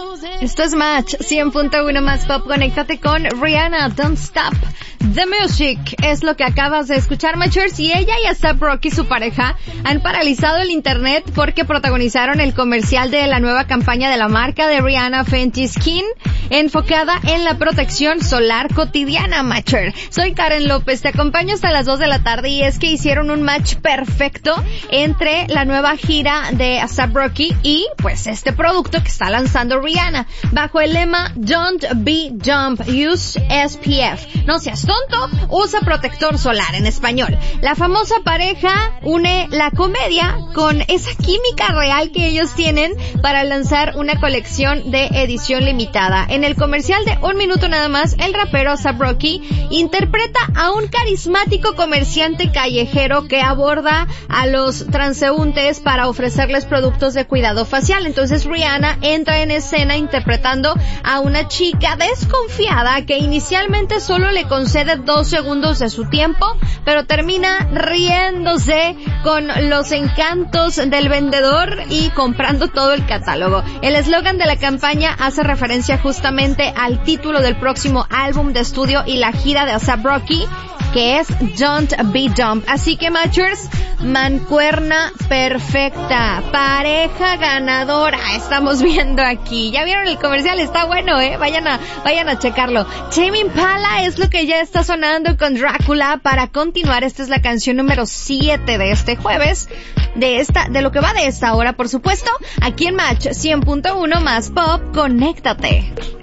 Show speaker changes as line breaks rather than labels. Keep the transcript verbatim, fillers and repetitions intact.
Esto es Match cien punto uno más Pop. Conéctate con Rihanna, Don't Stop the Music. Es lo que acabas de escuchar, Matchers. Y ella y A$AP Rocky, su pareja, han paralizado el internet porque protagonizaron el comercial de la nueva campaña de la marca de Rihanna, Fenty Skin, enfocada en la protección solar cotidiana, Matcher. Soy Karen López, te acompaño hasta las dos de la tarde y es que hicieron un match perfecto entre la nueva gira de A$AP Rocky y pues este producto que está lanzando Rihanna bajo el lema Don't Be Dumb, Use S P F. No seas tonto, usa protector solar en español. La famosa pareja une la comedia con esa química real que ellos tienen para lanzar una colección de edición limitada. En el comercial de un minuto nada más, el rapero A$AP Rocky interpreta a un carismático comerciante callejero que aborda a los transeúntes para ofrecerles productos de cuidado facial. Entonces Rihanna entra en escena interpretando a una chica desconfiada que inicialmente solo le concede dos segundos de su tiempo, pero termina riéndose con los encantos del vendedor y comprando todo el catálogo. El eslogan de la campaña hace referencia justamente al título del próximo álbum de estudio y la gira de A$AP Rocky, que es Don't Be Dumb. Así que, Matchers, mancuerna perfecta, pareja ganadora, estamos viendo aquí. ¿Ya vieron el comercial? Está bueno, eh, vayan a, vayan a checarlo. Tame Impala es lo que ya está sonando con Drácula para continuar. Esta es la canción número siete de este jueves, de esta, de lo que va de esta hora, por supuesto, aquí en Match cien punto uno más Pop. Conéctate.